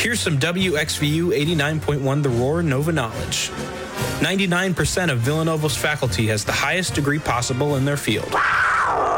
Here's some WXVU 89.1 The Roar Nova knowledge. 99% of Villanova's faculty has the highest degree possible in their field.